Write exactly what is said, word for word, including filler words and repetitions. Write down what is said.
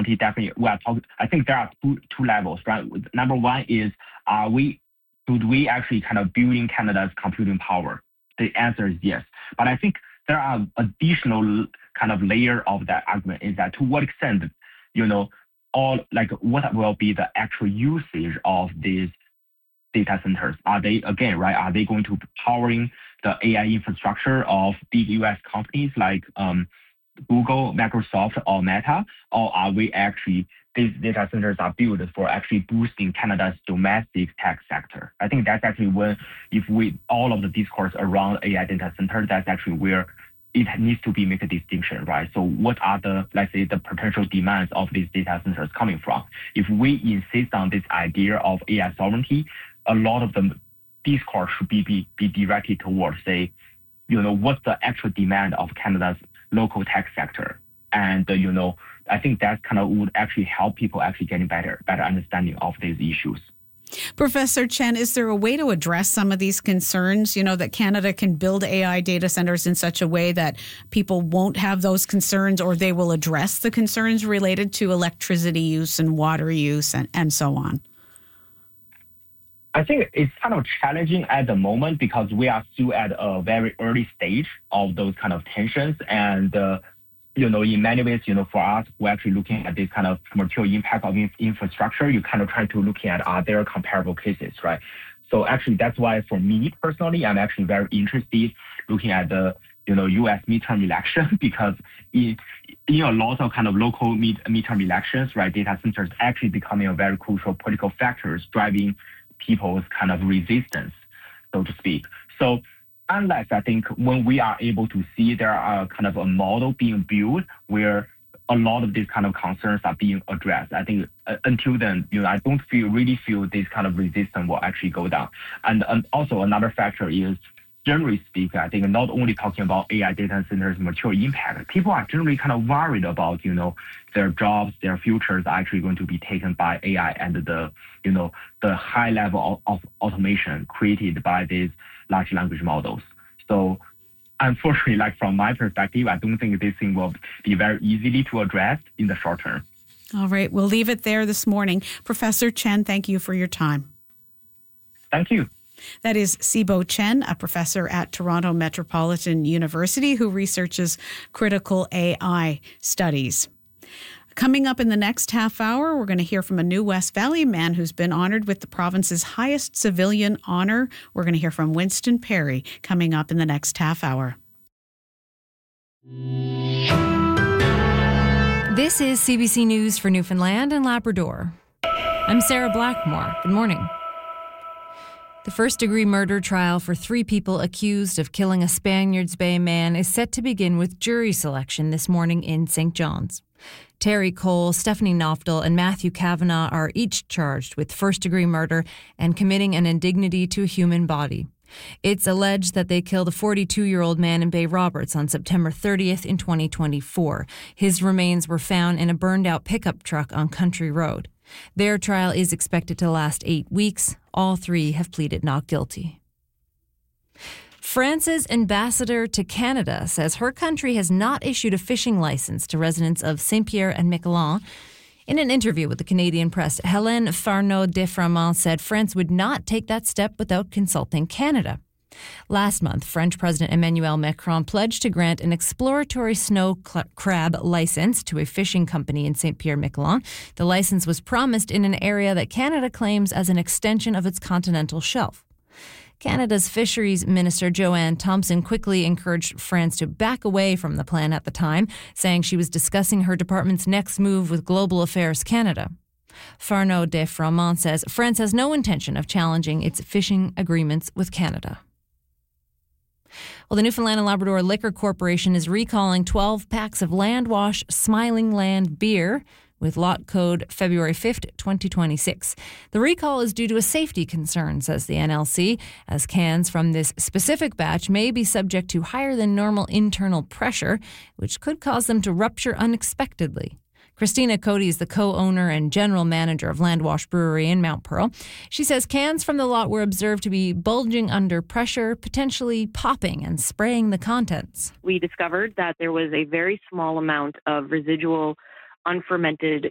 sovereignty, definitely we are talking. I think there are two two levels, right? Number one is, are we should we actually kind of building Canada's computing power? The answer is yes. But I think there are additional kind of layer of that argument is that to what extent, you know, all like what will be the actual usage of these data centers? Are they, again, right, are they going to be powering the A I infrastructure of big U S companies like um, Google, Microsoft, or Meta? Or are we actually, these data centers are built for actually boosting Canada's domestic tech sector? I think that's actually when, if we, all of the discourse around A I data center, that's actually where it needs to be make a distinction, right? So what are the, let's say, the potential demands of these data centers coming from? If we insist on this idea of A I sovereignty, a lot of the discourse should be, be, be directed towards, say, you know, what's the actual demand of Canada's local tech sector? And, uh, you know, I think that kind of would actually help people actually getting better, better understanding of these issues. Professor Chen, is there a way to address some of these concerns, you know, that Canada can build A I data centers in such a way that people won't have those concerns, or they will address the concerns related to electricity use and water use and, and so on? I think it's kind of challenging at the moment because we are still at a very early stage of those kind of tensions. And, uh, you know, in many ways, you know, for us, we're actually looking at this kind of material impact of infrastructure. You kind of try to look at, are there comparable cases, right? So actually, that's why for me personally, I'm actually very interested looking at the, you know, U S midterm election because in, in a lot of kind of local mid, midterm elections, right, data centers actually becoming a very crucial political factors driving people's kind of resistance, so to speak. So unless I think when we are able to see there are kind of a model being built where a lot of these kind of concerns are being addressed, I think uh, until then, you know, I don't feel really feel this kind of resistance will actually go down. And, and also another factor is, generally speaking, I think not only talking about A I data centers material impact, people are generally kind of worried about, you know, their jobs, their futures are actually going to be taken by A I and the, you know, the high level of, of automation created by these large language models. So unfortunately, like from my perspective, I don't think this thing will be very easily to address in the short term. All right, we'll leave it there this morning. Professor Chen, thank you for your time. Thank you. That is Sibo Chen, a professor at Toronto Metropolitan University who researches critical A I studies. Coming up in the next half hour, we're going to hear from a new West Valley man who's been honored with the province's highest civilian honor. We're going to hear from Winston Perry coming up in the next half hour. This is C B C News for Newfoundland and Labrador. I'm Sarah Blackmore. Good morning. The first-degree murder trial for three people accused of killing a Spaniards Bay man is set to begin with jury selection this morning in Saint John's. Terry Cole, Stephanie Knoftel, and Matthew Kavanagh are each charged with first-degree murder and committing an indignity to a human body. It's alleged that they killed a forty-two-year-old man in Bay Roberts on September thirtieth in twenty twenty-four. His remains were found in a burned-out pickup truck on Country Road. Their trial is expected to last eight weeks. All three have pleaded not guilty. France's ambassador to Canada says her country has not issued a fishing license to residents of Saint-Pierre and Miquelon. In an interview with the Canadian press, Hélène Farneau-Deframant said France would not take that step without consulting Canada. Last month, French President Emmanuel Macron pledged to grant an exploratory snow cl- crab license to a fishing company in Saint-Pierre-Miquelon. The license was promised in an area that Canada claims as an extension of its continental shelf. Canada's Fisheries Minister Joanne Thompson quickly encouraged France to back away from the plan at the time, saying she was discussing her department's next move with Global Affairs Canada. Farneau-Deframant says France has no intention of challenging its fishing agreements with Canada. Well, the Newfoundland and Labrador Liquor Corporation is recalling twelve packs of Landwash Smiling Land beer with lot code February fifth, twenty twenty-six. The recall is due to a safety concern, says the N L C, as cans from this specific batch may be subject to higher than normal internal pressure, which could cause them to rupture unexpectedly. Christina Cody is the co-owner and general manager of Landwash Brewery in Mount Pearl. She says cans from the lot were observed to be bulging under pressure, potentially popping and spraying the contents. We discovered that there was a very small amount of residual unfermented